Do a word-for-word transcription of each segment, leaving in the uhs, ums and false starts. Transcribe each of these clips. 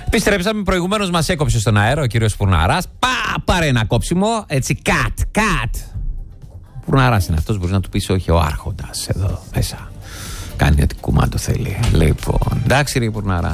Επιστρέψαμε, προηγουμένως μας έκοψε στον αέρα ο κύριος Πουρναράς. Πα, πάρε ένα κόψιμο, έτσι, κατ, κατ. Πουρναράς είναι αυτός, μπορεί να του πεις όχι ο άρχοντας εδώ μέσα. Κάνει ό,τι κουμάντο θέλει. Λοιπόν, εντάξει ρε Πουρναρά.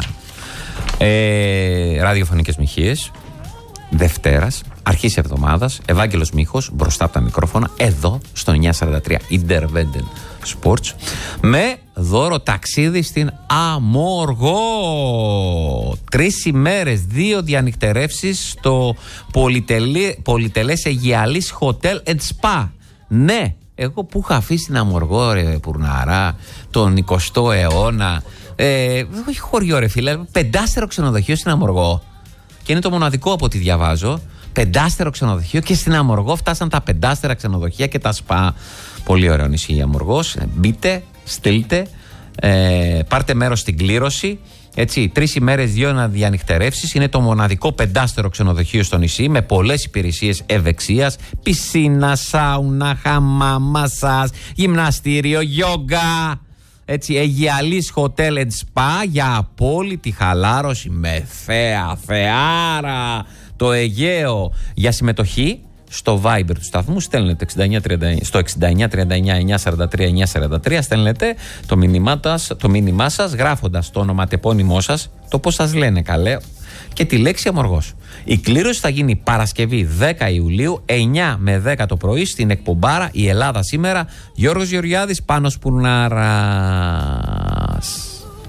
Ε, ραδιοφωνικές μοιχείες Δευτέρας, αρχής εβδομάδας, Ευάγγελος Μίχος μπροστά από τα μικρόφωνα, εδώ στο εννιακόσια σαράντα τρία Independent Sports, με δώρο ταξίδι στην Αμοργό. Τρεις ημέρες, δύο διανυκτερεύσεις στο πολυτελή, πολυτελές Αιγιαλής Hotel and Spa. Ναι, εγώ που είχα αφήσει την Αμοργό ρε Πουρναρά τον εικοστό αιώνα, ε, όχι χωριό ρε φίλε, πεντάστερο ξενοδοχείο στην Αμοργό. Και είναι το μοναδικό από ό,τι διαβάζω. Πεντάστερο ξενοδοχείο και στην Αμοργό φτάσαν τα πεντάστερα ξενοδοχεία και τα σπα. Πολύ ωραίο νησί η Αμοργός. Μπείτε, στείλτε, ε, πάρτε μέρος στην κλήρωση. Έτσι, τρεις ημέρες, δύο αναδιανυκτερεύσεις. Είναι το μοναδικό πεντάστερο ξενοδοχείο στο νησί με πολλές υπηρεσίες ευεξίας. Πισίνα, σάουνα, χαμά, μασάζ, γυμναστήριο, γιόγκα. Έτσι, Αιγιαλής Hotel and Spa για απόλυτη χαλάρωση με θέα, θεάρα, το Αιγαίο. Για συμμετοχή στο Viber του σταθμού στέλνετε εξήντα εννιά τριάντα εννιά, στο εξήντα εννιά τριάντα εννιά εννιακόσια σαράντα τρία εννιακόσια σαράντα τρία, στέλνετε το μήνυμά, το μήνυμά σας γράφοντας το ονοματεπώνυμό σας, το πώς σας λένε καλέ, και τη λέξη Αμοργός. Η κλήρωση θα γίνει Παρασκευή δέκα Ιουλίου, εννιά με δέκα το πρωί, στην εκπομπάρα Η Ελλάδα Σήμερα. Γιώργος Γεωργιάδης, Πάνος Πουρναράς.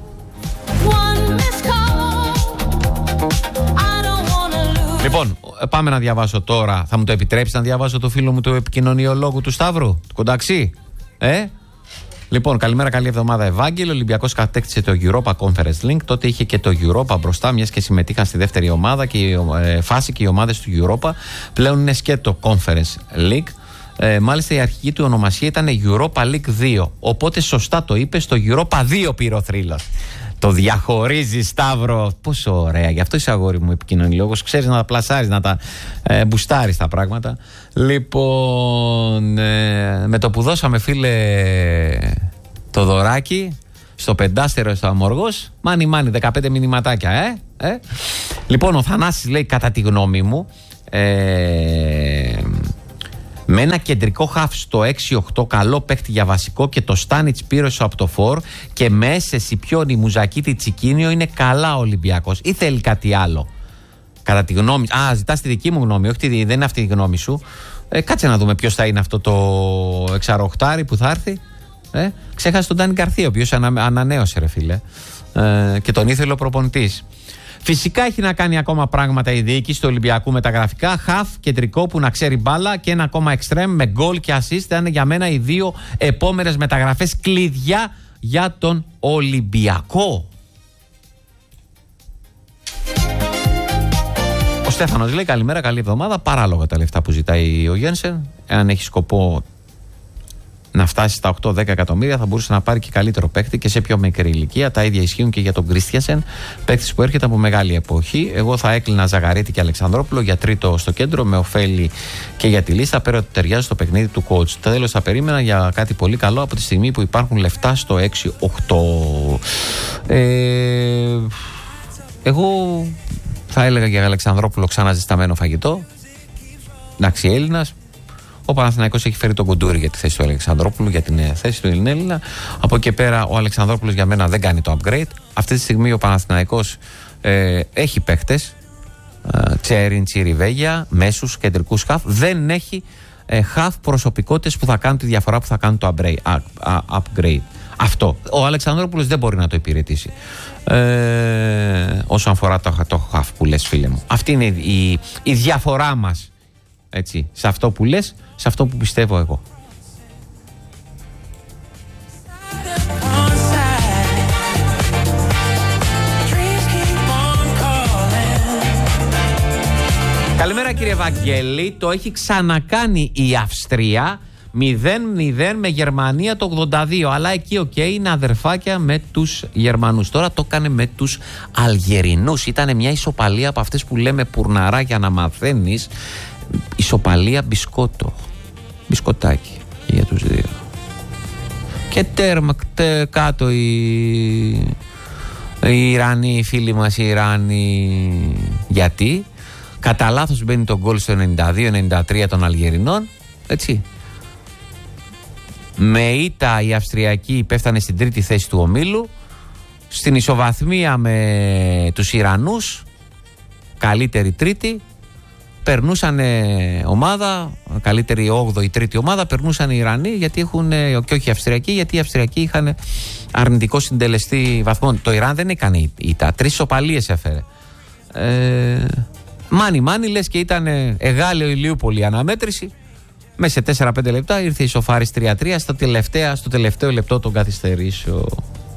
Λοιπόν, πάμε να διαβάσω τώρα. Θα μου το επιτρέψει να διαβάσω το φίλο μου του επικοινωνιολόγου του Σταύρου, του Κονταξί. Ε? Λοιπόν, καλημέρα, καλή εβδομάδα, Ευάγγελο. Ο Ολυμπιακός κατέκτησε το Europa Conference League. Τότε είχε και το Europa μπροστά, μιας και συμμετείχαν στη δεύτερη ομάδα και η ε, φάση και οι ομάδες του Europa. Πλέον είναι σκέτο Conference League. Ε, μάλιστα η αρχική του ονομασία ήταν Europa League δύο. Οπότε σωστά το είπε, στο Europa δύο πήρε ο θρύλος. Το διαχωρίζει, Σταύρο. Πόσο ωραία. Γι' αυτό είσαι αγόρι μου επικοινωνιολόγος. Ξέρεις να τα πλασάρεις, να τα ε, μπουστάρεις τα πράγματα. Λοιπόν, ε, με το που δώσαμε, φίλε, το δωράκι στο πεντάστερο στο Αμοργός, μάνι μάνι, δεκαπέντε μηνυματάκια, ε, ε. Λοιπόν, ο Θανάσης λέει, κατά τη γνώμη μου, ε, με ένα κεντρικό χαφ στο έξι οκτώ, καλό παίχτη για βασικό, και το Στάνιτς Πύρος από το φορ, και με έσεση Πιόνι, Μουζακίτη, Τσικίνιο, είναι καλά ο Ολυμπιακός. Ή θέλει κάτι άλλο? Κατά τη γνώμη. Α, ζητάς τη δική μου γνώμη, όχι, δεν είναι αυτή η γνώμη σου. Ε, κάτσε να δούμε ποιος θα είναι αυτό το εξαροχτάρι που θα έρθει. Ε, ξέχασε τον Ντάνι Γκαρθία, ο οποίος ανα, ανανέωσε, ρε φίλε. Ε, και τον ήθελε ο προπονητής. Φυσικά έχει να κάνει ακόμα πράγματα η διοίκηση του Ολυμπιακού με τα γραφικά. Χαφ, κεντρικό που να ξέρει μπάλα, και ένα ακόμα εξτρέμ με γκολ και assist. Είναι για μένα οι δύο επόμενες μεταγραφές κλειδιά για τον Ολυμπιακό. Ο Στέφανος λέει, καλημέρα, καλή εβδομάδα. Παράλογα τα λεφτά που ζητάει ο Γένσεν. Εάν έχει σκοπό να φτάσει στα οκτώ δέκα εκατομμύρια, θα μπορούσε να πάρει και καλύτερο παίκτη και σε πιο μικρή ηλικία. Τα ίδια ισχύουν και για τον Κρίστιασεν, παίκτη που έρχεται από μεγάλη εποχή. Εγώ θα έκλεινα Ζαγαρίτη και Αλεξανδρόπουλο για τρίτο στο κέντρο, με ωφέλη και για τη λίστα, πέρα ότι ταιριάζει στο παιχνίδι του coach. Τέλος, θα περίμενα για κάτι πολύ καλό από τη στιγμή που υπάρχουν λεφτά στο έξι οκτώ. Ε, εγώ θα έλεγα για Αλεξανδρόπουλο ξαναζεσταμένο φαγητό. Εντάξει, Έλληνας. Ο Παναθηναϊκός έχει φέρει τον Κοντούρη για τη θέση του Αλεξανδρόπουλου, για την θέση του Ελληνέλληνα. Από εκεί πέρα ο Αλεξανδρόπουλος για μένα δεν κάνει το upgrade. Αυτή τη στιγμή ο Παναθηναϊκός ε, έχει παίχτες, ε, Τσέριν, Τσιριβέγια, μέσους, κεντρικούς χαφ. Δεν έχει ε, χαφ προσωπικότητες που θα κάνουν τη διαφορά, που θα κάνουν το upgrade. Α, α, upgrade. Αυτό. Ο Αλεξανδρόπουλος δεν μπορεί να το υπηρετήσει. Ε, όσον αφορά το, το χαφ που λες, φίλε μου. Αυτή είναι η, η, η διαφορά μας. Έτσι, σε αυτό που λες, σε αυτό που πιστεύω εγώ. Καλημέρα κύριε Βαγγέλη. Το έχει ξανακάνει η Αυστρία μηδέν μηδέν με Γερμανία το ογδόντα δύο. Αλλά εκεί οκ, okay, είναι αδερφάκια με τους Γερμανούς. Τώρα το έκανε με τους Αλγερινούς. Ήτανε μια ισοπαλία από αυτές που λέμε Πουρναρά για να μαθαίνεις. Ισοπαλία μπισκότο. Μπισκοτάκι για τους δύο. Και τέρμα τε, κάτω η Οι Ιρανοί, οι φίλοι μας οι Ιρανοί, γιατί κατά λάθος μπαίνει το γκολ στο ενενήντα δύο ενενήντα τρία των Αλγερινών, έτσι. Με ήττα οι Αυστριακοί πέφτανε στην τρίτη θέση του ομίλου. Στην ισοβαθμία με τους Ιρανούς, καλύτερη τρίτη, περνούσαν ομάδα, καλύτερη όγδοη τρίτη ομάδα, περνούσαν οι Ιρανοί, γιατί έχουν, και όχι οι Αυστριακοί, γιατί οι Αυστριακοί είχαν αρνητικό συντελεστή βαθμών. Το Ιράν δεν έκανε ήττα, τρεις ισοπαλίες έφερε. Ε, μάνι μάνι λες και ήταν Εγάλεο Ηλιούπολη αναμέτρηση. Μέσα σε τέσσερα πέντε λεπτά ήρθε η σοφάρις τρία τρία στο, στο τελευταίο λεπτό των καθυστερήσεων.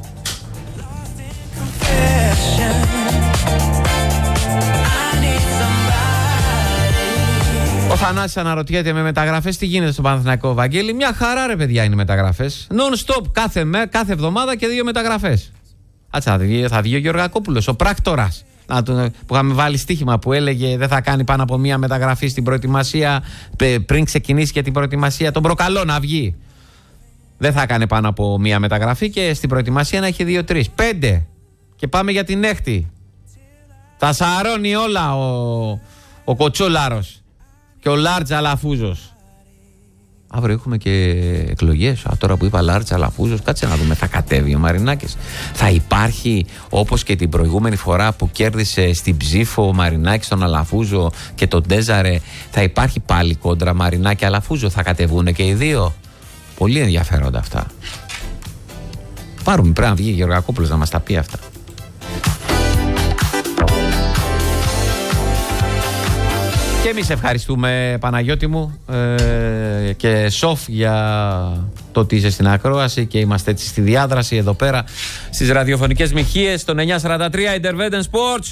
Ο Θανάσης αναρωτιέται με μεταγραφές τι γίνεται στο Παναθηναϊκό, Βαγγέλη. Μια χαρά ρε παιδιά είναι οι μεταγραφές. Non-stop κάθε, με, κάθε εβδομάδα και δύο μεταγραφές. Άτσα, θα βγει, θα βγει ο Γεωργακόπουλος, ο πράκτορας. Να, το, που είχαμε βάλει στοίχημα που έλεγε δεν θα κάνει πάνω από μία μεταγραφή στην προετοιμασία, πριν ξεκινήσει και την προετοιμασία. Τον προκαλώ να βγει. Δεν θα κάνει πάνω από μία μεταγραφή και στην προετοιμασία να έχει δύο-τρεις. Πέντε. Και πάμε για την έκτη. Τα σαρώνει όλα ο, ο Κοτσόλαρος και ο Λάρτζ Αλαφούζος. Αύριο έχουμε και εκλογές. Α, τώρα που είπα Λάρτζ Αλαφούζος, κάτσε να δούμε. Θα κατέβει ο Μαρινάκης. Θα υπάρχει όπως και την προηγούμενη φορά που κέρδισε στην ψήφο ο Μαρινάκης τον Αλαφούζο και τον Ντέζαρε. Θα υπάρχει πάλι κόντρα Μαρινάκη Αλαφούζο. Θα κατεβούν και οι δύο. Πολύ ενδιαφέροντα αυτά. Πάρουμε, πρέπει να βγει ο Γεωργακόπουλος να μας τα πει αυτά. Και εμείς ευχαριστούμε, Παναγιώτη μου, ε, και Σοφ για το ότι είσαι στην ακρόαση και είμαστε έτσι στη διάδραση εδώ πέρα στις ραδιοφωνικές μοιχείες των εννιακόσια σαράντα τρία Interveden Sports.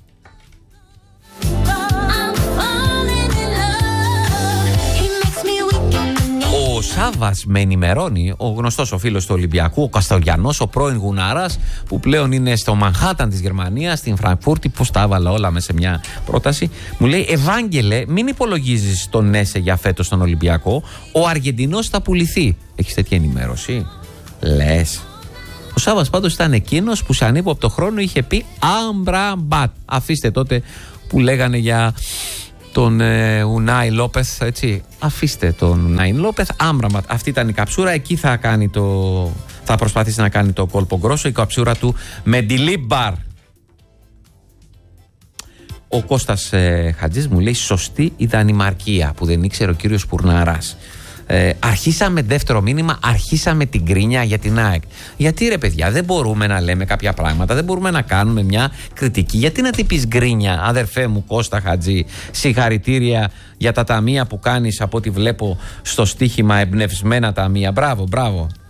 Ο Σάβας με ενημερώνει, ο γνωστός ο φίλος του Ολυμπιακού, ο Καστοριανός, ο πρώην Γουνάρας, που πλέον είναι στο Μανχάταν της Γερμανίας, στην Φραγκφούρτη. Πώς τα έβαλα όλα μέσα σε μια πρόταση. Μου λέει, Ευάγγελε, μην υπολογίζεις τον Νέσε για φέτος στον Ολυμπιακό. Ο Αργεντινός θα πουληθεί. Έχεις τέτοια ενημέρωση? Λες. Ο Σάβας πάντως ήταν εκείνος που σε ανύποπτο χρόνο είχε πει Αμπραμπάτ. Αφήστε τότε που λέγανε για τον ε, Ουνάι Λόπεθ, έτσι. Αφήστε τον Ουνάι Λόπεθ, Άμπραμπατ. Αυτή ήταν η καψούρα. Εκεί θα κάνει το. Θα προσπαθήσει να κάνει το κόλπο γκρόσο. Η καψούρα του Μεντιλίμπαρ. Ο Κώστας ε, Χατζής μου λέει: σωστή η δανημαρκία που δεν ήξερε ο κύριος Πουρναράς. Ε, αρχίσαμε δεύτερο μήνυμα, αρχίσαμε την κρίνια για την ΑΕΚ. Γιατί ρε παιδιά, δεν μπορούμε να λέμε κάποια πράγματα, δεν μπορούμε να κάνουμε μια κριτική. Γιατί να την πεις γκρίνια, αδερφέ μου Κώστα Χατζή? Συγχαρητήρια για τα ταμεία που κάνεις, από ό,τι βλέπω στο στοίχημα, εμπνευσμένα ταμεία. Μπράβο, μπράβο.